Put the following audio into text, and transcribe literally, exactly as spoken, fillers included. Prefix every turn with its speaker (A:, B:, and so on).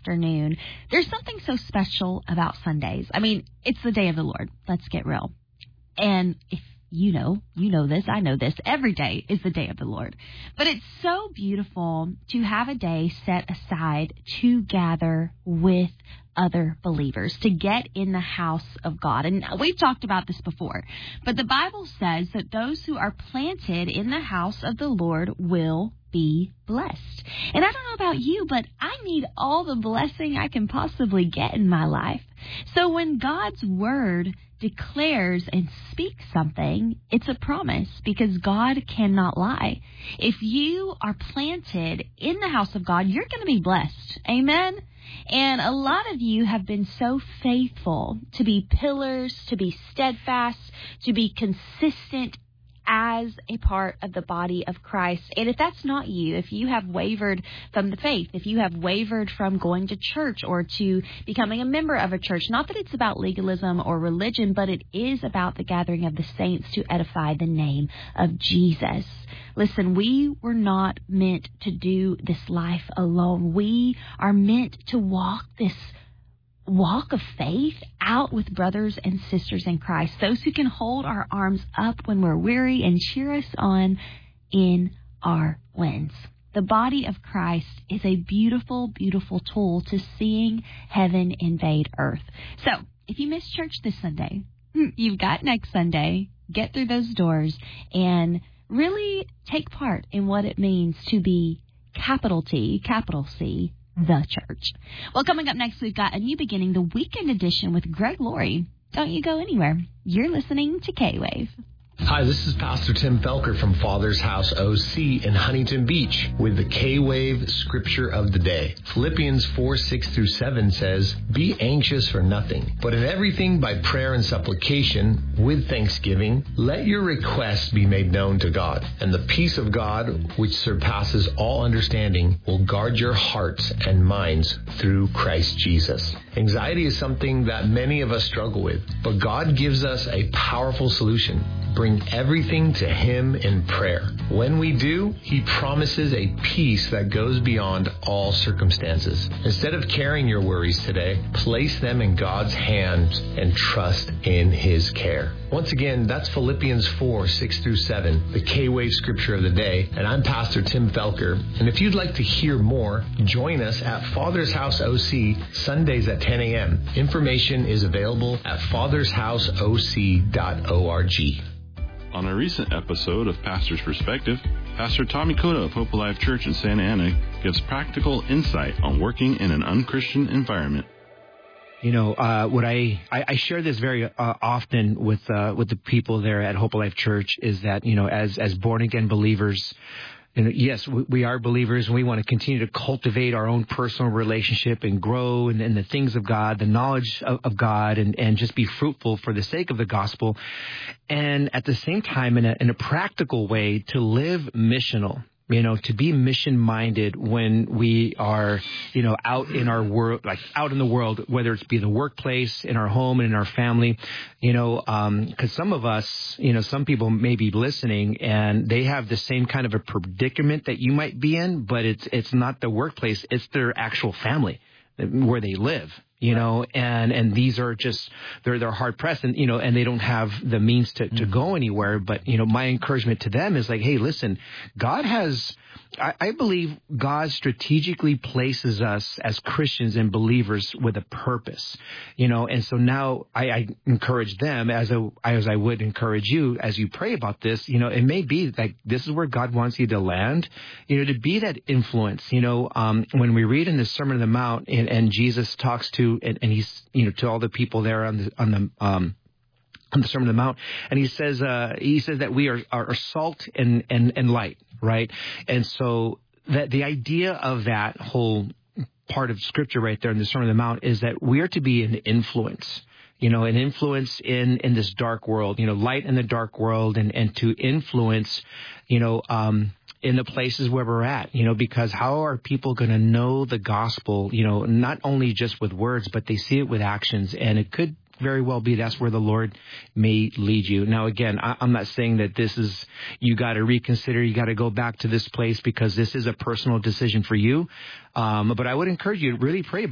A: afternoon. There's something so special about Sundays. I mean, it's the day of the Lord. Let's get real. And if you know, you know this, I know this, every day is the day of the Lord. But it's so beautiful to have a day set aside to gather with other believers, to get in the house of God. And we've talked about this before, but the Bible says that those who are planted in the house of the Lord will be blessed. And I don't know about you, but I need all the blessing I can possibly get in my life. So when God's word declares and speaks something, it's a promise because God cannot lie. If you are planted in the house of God, you're going to be blessed. Amen. And a lot of you have been so faithful to be pillars, to be steadfast, to be consistent as a part of the body of Christ. And if that's not you, if you have wavered from the faith, if you have wavered from going to church or to becoming a member of a church, not that it's about legalism or religion, but it is about the gathering of the saints to edify the name of Jesus. Listen, we were not meant to do this life alone. We are meant to walk this walk of faith out with brothers and sisters in Christ, those who can hold our arms up when we're weary and cheer us on in our wins. The body of Christ is a beautiful, beautiful tool to seeing heaven invade earth. So if you missed church this Sunday, you've got next Sunday. Get through those doors and really take part in what it means to be capital T, capital C, the church. Well, coming up next, we've got a new beginning, the weekend edition with Greg Laurie. Don't you go anywhere. You're listening to K-Wave.
B: Hi, this is Pastor Tim Felker from Father's House O C in Huntington Beach with the K-Wave Scripture of the Day. Philippians four, six through seven says, "Be anxious for nothing, but in everything by prayer and supplication, with thanksgiving, let your requests be made known to God. And the peace of God, which surpasses all understanding, will guard your hearts and minds through Christ Jesus." Anxiety is something that many of us struggle with, but God gives us a powerful solution. Bring everything to Him in prayer. When we do, He promises a peace that goes beyond all circumstances. Instead of carrying your worries today, place them in God's hands and trust in His care. Once again, that's Philippians four, six through seven, the K-Wave Scripture of the Day, and I'm Pastor Tim Felker. And if you'd like to hear more, join us at Father's House O C Sundays at ten a.m. Information is available at fathers house o c dot org.
C: On a recent episode of Pastor's Perspective, Pastor Tommy Cota of Hope Alive Church in Santa Ana gives practical insight on working in an unchristian environment.
D: You know, uh, what I, I, I share this very uh, often with uh, with the people there at Hope Alive Church is that, you know, as as born again believers, and yes, we are believers, and we want to continue to cultivate our own personal relationship and grow in, in the things of God, the knowledge of, of God, and, and just be fruitful for the sake of the gospel. And at the same time, in a, in a practical way, to live missional. You know, to be mission-minded when we are, you know, out in our world, like out in the world, whether it's be the workplace, in our home, and in our family, you know, um, because some of us, you know, some people may be listening and they have the same kind of a predicament that you might be in, but it's it's not the workplace, it's their actual family where they live. You know, and, and these are just, they're, they're hard pressed and, you know, and they don't have the means to, to go anywhere. But, you know, my encouragement to them is like, hey, listen, God has, I, I believe God strategically places us as Christians and believers with a purpose, you know, and so now I, I encourage them as a, as I would encourage you as you pray about this, you know, it may be like, this is where God wants you to land, you know, to be that influence, you know, um, when we read in the Sermon on the Mount and, and Jesus talks to, And, and he's, you know, to all the people there on the on the um, on the Sermon on the Mount, and he says uh, he says that we are, are salt and, and, and light, right? And so that the idea of that whole part of Scripture right there in the Sermon on the Mount is that we are to be an influence. You know, an influence in, in this dark world, you know, light in the dark world, and, and to influence, you know, um, in the places where we're at, you know, because how are people going to know the gospel, you know, not only just with words, but they see it with actions. And it could very well be that's where the Lord may lead you. Now, again, I, I'm not saying that this is, you got to reconsider, you got to go back to this place because this is a personal decision for you. Um, but I would encourage you to really pray about